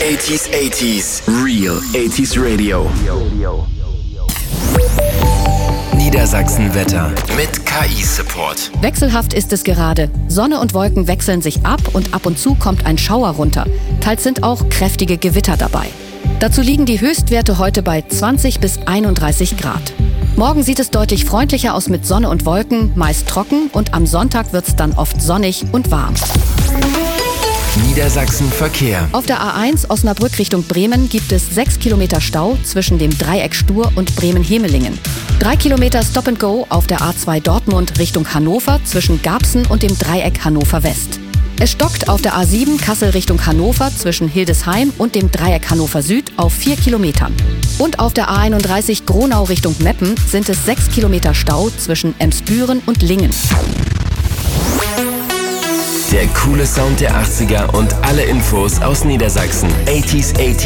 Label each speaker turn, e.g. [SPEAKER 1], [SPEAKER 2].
[SPEAKER 1] 80s, 80s. Real 80s Radio. Niedersachsen-Wetter mit KI-Support.
[SPEAKER 2] Wechselhaft ist es gerade. Sonne und Wolken wechseln sich ab und zu kommt ein Schauer runter. Teils sind auch kräftige Gewitter dabei. Dazu liegen die Höchstwerte heute bei 20 bis 31 Grad. Morgen sieht es deutlich freundlicher aus mit Sonne und Wolken, meist trocken, und am Sonntag wird es dann oft sonnig und warm.
[SPEAKER 1] Niedersachsen Verkehr.
[SPEAKER 2] Auf der A1 Osnabrück Richtung Bremen gibt es 6 Kilometer Stau zwischen dem Dreieck Stur und Bremen-Hemelingen. 3 Kilometer Stop and Go auf der A2 Dortmund Richtung Hannover zwischen Garbsen und dem Dreieck Hannover West. Es stockt auf der A7 Kassel Richtung Hannover zwischen Hildesheim und dem Dreieck Hannover Süd auf 4 Kilometern. Und auf der A31 Gronau Richtung Meppen sind es 6 Kilometer Stau zwischen Emsbüren und Lingen.
[SPEAKER 1] Der coole Sound der 80er und alle Infos aus Niedersachsen. 80s, 80s.